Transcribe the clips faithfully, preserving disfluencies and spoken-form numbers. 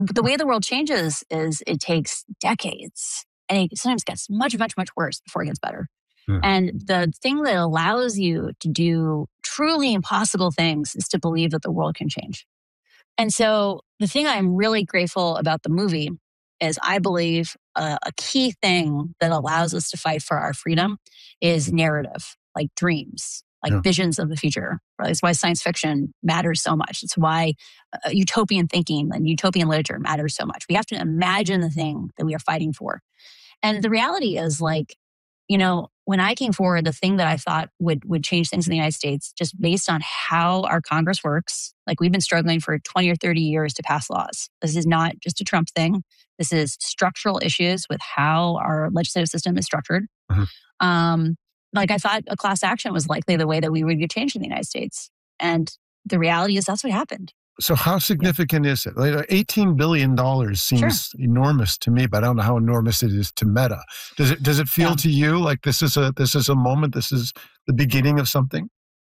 The way the world changes is it takes decades, and it sometimes gets much, much, much worse before it gets better. Hmm. And the thing that allows you to do truly impossible things is to believe that the world can change. And so the thing I'm really grateful about the movie is I believe a, a key thing that allows us to fight for our freedom is narrative, like dreams, like Yeah. visions of the future. Right? That's why science fiction matters so much. It's why uh, utopian thinking and utopian literature matters so much. We have to imagine the thing that we are fighting for. And the reality is, like, you know, when I came forward, the thing that I thought would would change things in the United States, just based on how our Congress works, like we've been struggling for twenty or thirty years to pass laws. This is not just a Trump thing. This is structural issues with how our legislative system is structured. Mhm. Um, like I thought a class action was likely the way that we would get change in the United States. And the reality is that's what happened. So how significant is it? Like eighteen billion dollars seems enormous to me, but I don't know how enormous it is to Meta. Does it does it feel Yeah. to you like this is a this is a moment, this is the beginning of something?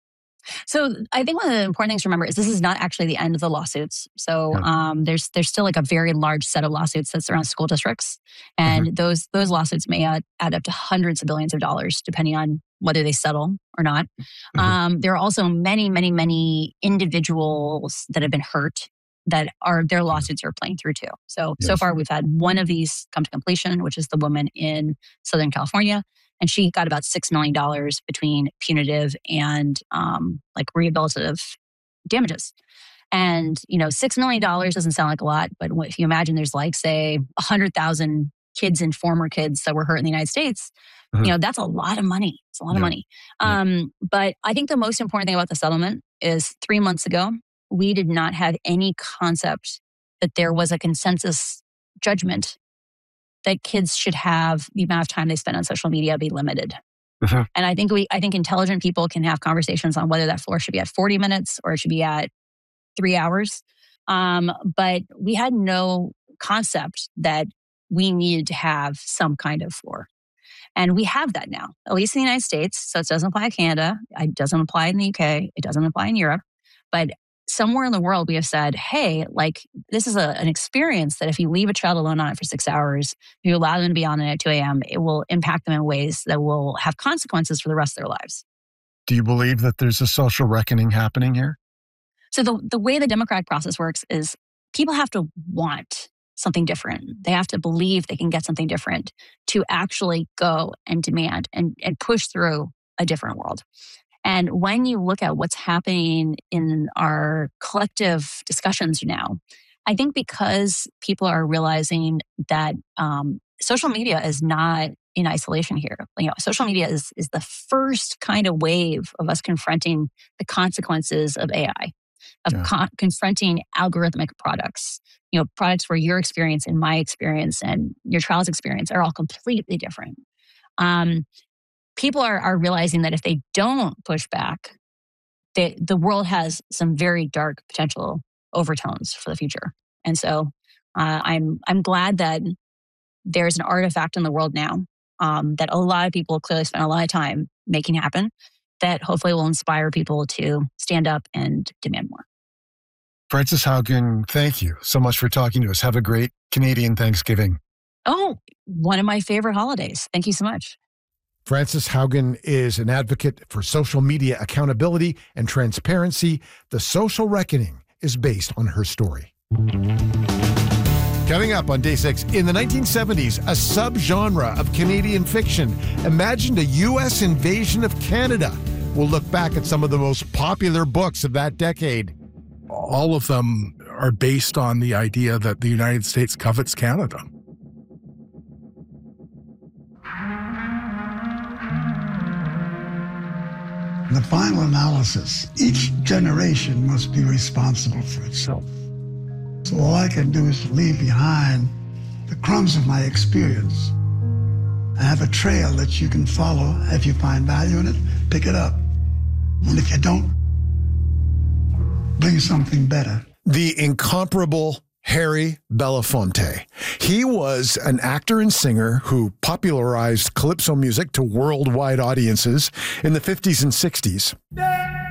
So I think one of the important things to remember is this is not actually the end of the lawsuits. So Yeah. um, there's there's still like a very large set of lawsuits that surround school districts, and those those lawsuits may add, add up to hundreds of billions of dollars, depending on whether they settle or not. Mhm. Um, there are also many, many, many individuals that have been hurt that are their lawsuits are playing through too. So so Yes. far we've had one of these come to completion, which is the woman in Southern California. And she got about six million dollars between punitive and um, like rehabilitative damages. And, you know, six million dollars doesn't sound like a lot, but what- if you imagine there's like, say, one hundred thousand kids and former kids that were hurt in the United States, Mhm. you know, that's a lot of money. It's a lot of Yeah. money. Yeah. Um, but I think the most important thing about the settlement is three months ago, we did not have any concept that there was a consensus judgment that kids should have the amount of time they spend on social media be limited. Mhm. And I think we, I think intelligent people can have conversations on whether that floor should be at forty minutes or it should be at three hours. Um, but we had no concept that we needed to have some kind of floor. And we have that now, at least in the United States. So it doesn't apply in Canada. It doesn't apply in the U K. It doesn't apply in Europe. But somewhere in the world, we have said, hey, like this is a, an experience that if you leave a child alone on it for six hours, you allow them to be on it at two a.m., it will impact them in ways that will have consequences for the rest of their lives. Do you believe that there's a social reckoning happening here? So the, the way the democratic process works is people have to want something different. They have to believe they can get something different to actually go and demand and, and push through a different world. And when you look at what's happening in our collective discussions now, I think because people are realizing that um, social media is not in isolation here. You know, social media is is the first kind of wave of us confronting the consequences of A I, of Yeah. con- confronting algorithmic products. You know, products where your experience and my experience and your child's experience are all completely different. Um, people are, are realizing that if they don't push back, they, the world has some very dark potential overtones for the future. And so uh, I'm I'm glad that there's an artifact in the world now um, that a lot of people clearly spend a lot of time making happen that hopefully will inspire people to stand up and demand more. Frances Haugen, thank you so much for talking to us. Have a great Canadian Thanksgiving. Oh, one of my favorite holidays. Thank you so much. Frances Haugen is an advocate for social media accountability and transparency. The Social Reckoning is based on her story. Coming up on Day six, in the nineteen seventies, a subgenre of Canadian fiction imagined a U S invasion of Canada. We'll look back at some of the most popular books of that decade. All of them are based on the idea that the United States covets Canada. In the final analysis, each generation must be responsible for itself. So all I can do is to leave behind the crumbs of my experience. I have a trail that you can follow. If you find value in it, pick it up. And if you don't, bring something better. The incomparable Harry Belafonte. He was an actor and singer who popularized calypso music to worldwide audiences in the fifties and sixties.